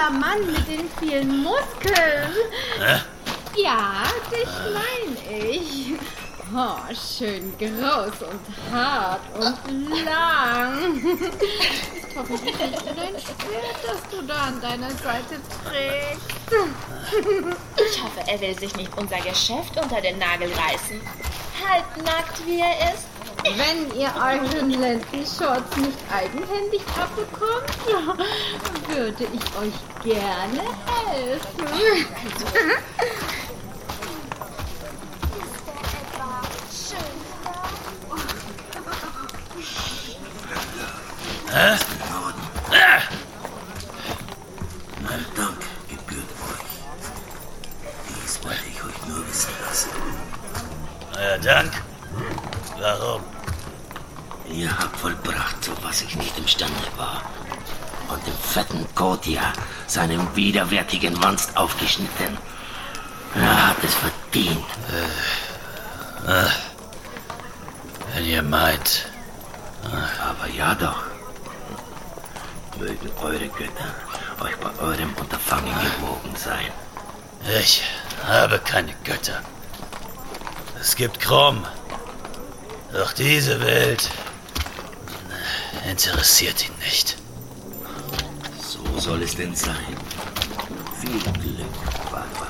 dieser Mann mit den vielen Muskeln. Ja, dich meine ich. Oh, schön groß und hart und lang. Ist hoffentlich nicht so dein Schwert, das du da an deiner Seite trägst. Ich hoffe, er will sich nicht unser Geschäft unter den Nagel reißen. Halbnackt, wie er ist. Wenn ihr euren Lendenschurz nicht eigenhändig abbekommt, würde ich euch gerne helfen. Mein Dank gebührt euch. Dies wollte ich euch nur wissen lassen. Euer Dank? Warum? Ihr habt vollbracht, zu was ich nicht imstande war. Und dem fetten Kotia seinem widerwärtigen Wanst aufgeschnitten. Er hat es verdient. Wenn ihr meint. Aber ja doch. Mögen eure Götter euch bei eurem Unterfangen gewogen sein. Ich habe keine Götter. Es gibt Krumm. Doch diese Welt interessiert ihn nicht. So soll es denn sein. Viel Glück, Barbara.